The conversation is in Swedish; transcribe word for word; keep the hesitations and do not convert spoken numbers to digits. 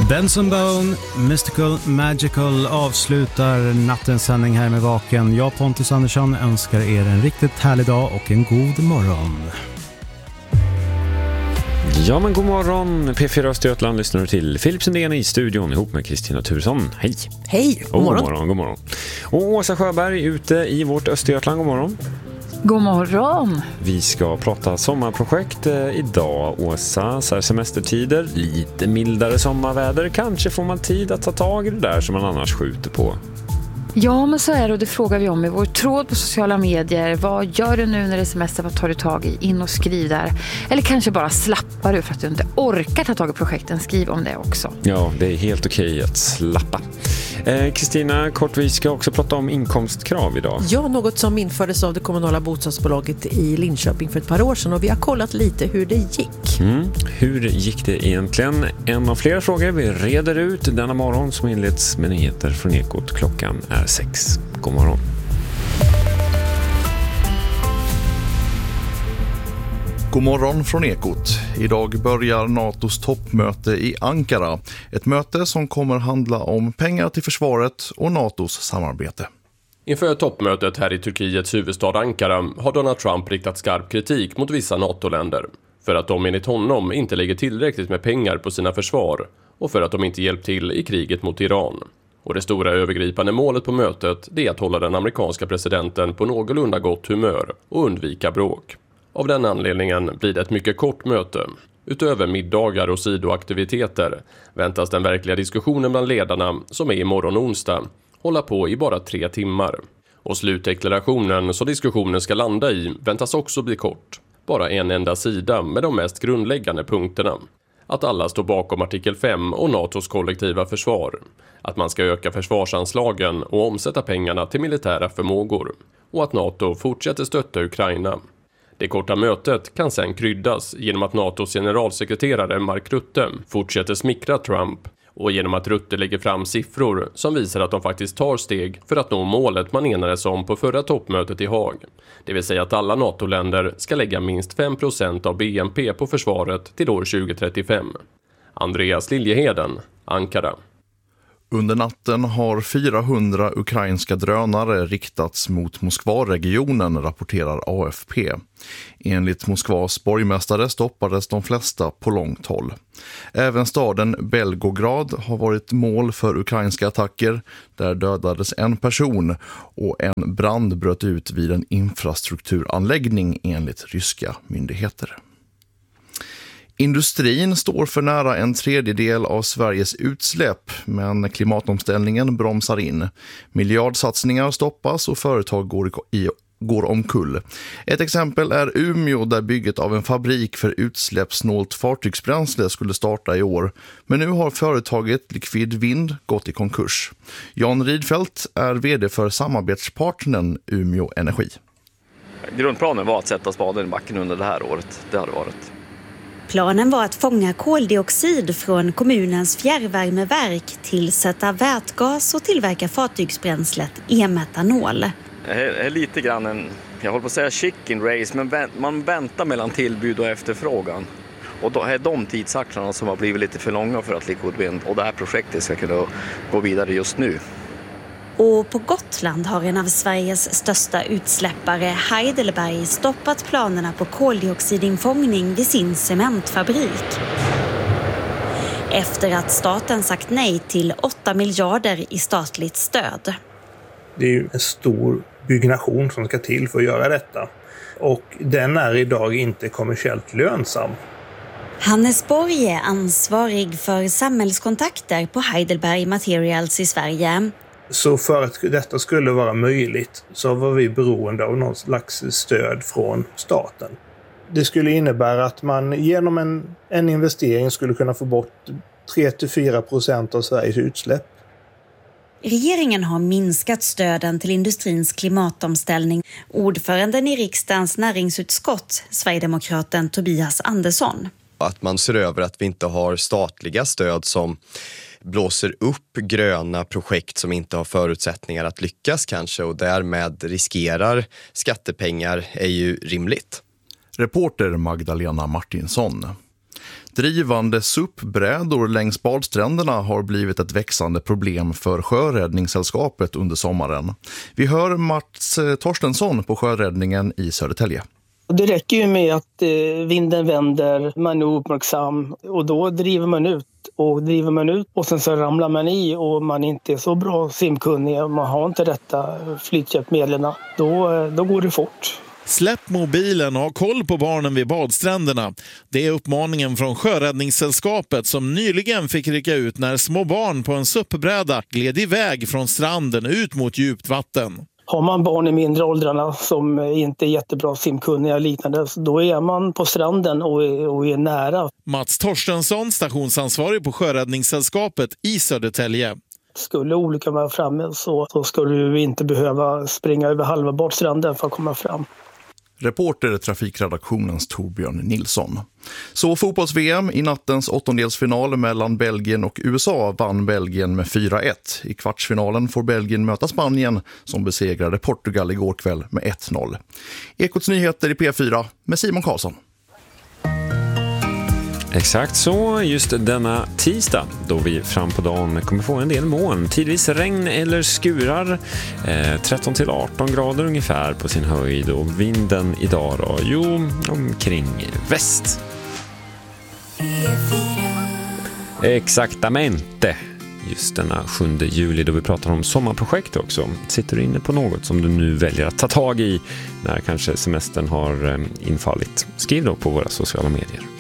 Benson Bone, Mystical Magical avslutar nattens sändning här med Vaken. Jag, Pontus Andersson, önskar er en riktigt härlig dag och en god morgon. Ja, men god morgon. P fyra Östergötland lyssnar till Filip Sundén i studion ihop med Kristina Turesson. Hej. Hej, god morgon. God morgon, god morgon. Och Åsa Sjöberg ute i vårt Östergötland, god morgon. God morgon. Vi ska prata sommarprojekt eh, idag, Åsa. Så här semestertider, lite mildare sommarväder. Kanske får man tid att ta tag i det där som man annars skjuter på. Ja, men så är det, och det frågar vi om i vår tråd på sociala medier. Vad gör du nu när det är semester? Vad tar du tag i? In och skriv där. Eller kanske bara slappar du för att du inte orkar ta tag i projekten. Skriv om det också. Ja, det är helt okej att slappa. Kristina, eh, kort, vi ska också prata om inkomstkrav idag. Ja, något som infördes av det kommunala bostadsbolaget i Linköping för ett par år sedan. Och vi har kollat lite hur det gick. Mm. Hur gick det egentligen? En av flera frågor vi reder ut denna morgon som inleds med nyheter från Ekot. Klockan är sex. God morgon. God morgon från Ekot. Idag börjar NATOs toppmöte i Ankara. Ett möte som kommer handla om pengar till försvaret och NATOs samarbete. Inför toppmötet här i Turkiets huvudstad Ankara har Donald Trump riktat skarp kritik mot vissa NATO-länder. För att de enligt honom inte lägger tillräckligt med pengar på sina försvar och för att de inte hjälpt till i kriget mot Iran. Och det stora övergripande målet på mötet är att hålla den amerikanska presidenten på någorlunda gott humör och undvika bråk. Av den anledningen blir det ett mycket kort möte. Utöver middagar och sidoaktiviteter väntas den verkliga diskussionen bland ledarna, som är imorgon onsdag, hålla på i bara tre timmar. Och slutdeklarationen så diskussionen ska landa i väntas också bli kort. Bara en enda sida med de mest grundläggande punkterna. Att alla står bakom artikel fem och NATOs kollektiva försvar. Att man ska öka försvarsanslagen och omsätta pengarna till militära förmågor. Och att NATO fortsätter stötta Ukraina. Det korta mötet kan sedan kryddas genom att NATOs generalsekreterare Mark Rutte fortsätter smickra Trump. Och genom att Rutte lägger fram siffror som visar att de faktiskt tar steg för att nå målet man enades om på förra toppmötet i Haag. Det vill säga att alla NATO-länder ska lägga minst fem procent av B N P på försvaret till år tjugo trettiofem. Andreas Liljeheden, Ankara. Under natten har fyrahundra ukrainska drönare riktats mot Moskva-regionen, rapporterar A F P. Enligt Moskvas borgmästare stoppades de flesta på långt håll. Även staden Belgorod har varit mål för ukrainska attacker. Där dödades en person och en brand bröt ut vid en infrastrukturanläggning enligt ryska myndigheter. Industrin står för nära en tredjedel av Sveriges utsläpp, men klimatomställningen bromsar in. Miljardsatsningar stoppas och företag går, i, går omkull. Ett exempel är Umeå, där bygget av en fabrik för utsläppssnålt fartygsbränsle skulle starta i år. Men nu har företaget Liquid Vind gått i konkurs. Jan Rydfeldt är vd för samarbetspartnern Umeå Energi. Grundplanen var att sätta spaden i backen under det här året. Det har det varit. Planen var att fånga koldioxid från kommunens fjärrvärmeverk, tillsätta vätgas och tillverka fartygsbränslet e-metanol. Det är lite grann en, jag håller på att säga chicken race, men man väntar mellan tillbud och efterfrågan. Och då är de tidsaxlarna som har blivit lite för långa för att Liquid Vind och det här projektet ska kunna gå vidare just nu. Och på Gotland har en av Sveriges största utsläppare, Heidelberg, stoppat planerna på koldioxidinfångning vid sin cementfabrik. Efter att staten sagt nej till åtta miljarder i statligt stöd. Det är ju en stor byggnation som ska till för att göra detta. Och den är idag inte kommersiellt lönsam. Hannes Borg är ansvarig för samhällskontakter på Heidelberg Materials i Sverige. Så för att detta skulle vara möjligt så var vi beroende av någon slags stöd från staten. Det skulle innebära att man genom en, en investering skulle kunna få bort tre till fyra procent av Sveriges utsläpp. Regeringen har minskat stöden till industrins klimatomställning. Ordföranden i riksdagens näringsutskott, Sverigedemokraten Tobias Andersson. Att man ser över att vi inte har statliga stöd som blåser upp gröna projekt som inte har förutsättningar att lyckas kanske och därmed riskerar skattepengar är ju rimligt. Reporter Magdalena Martinsson. Drivande S U P-brädor längs badstränderna har blivit ett växande problem för Sjöräddningssällskapet under sommaren. Vi hör Mats Torstensson på Sjöräddningen i Södertälje. Det räcker ju med att eh, vinden vänder, man är uppmärksam och då driver man ut. Och driver man ut och sen så ramlar man i och man inte är så bra simkunnig och man har inte rätta flythjälpmedlen, då, då går det fort. Släpp mobilen och ha koll på barnen vid badstränderna. Det är uppmaningen från Sjöräddningssällskapet som nyligen fick rycka ut när små barn på en S U P-bräda gled iväg från stranden ut mot djupt vatten. Har man barn i mindre åldrarna som inte är jättebra simkunniga och liknande, då är man på stranden och är, och är nära. Mats Torstensson, stationsansvarig på Sjöräddningssällskapet i Södertälje. Skulle olyckan vara framme så, så skulle du inte behöva springa över halva badstranden för att komma fram. Reporter trafikredaktionens Torbjörn Nilsson. Så fotbolls-V M i nattens åttondelsfinal mellan Belgien och U S A vann Belgien med fyra ett. I kvartsfinalen får Belgien möta Spanien som besegrade Portugal igår kväll med ett noll. Ekots nyheter i P fyra med Simon Karlsson. Exakt så, just denna tisdag då vi fram på dagen kommer få en del moln. Tidvis regn eller skurar, eh, tretton till arton grader ungefär på sin höjd och vinden idag då, jo, omkring väst. Exaktamente. Just denna sjunde juli då vi pratar om sommarprojekt också. Sitter du inne på något som du nu väljer att ta tag i när kanske semestern har infallit? Skriv då på våra sociala medier.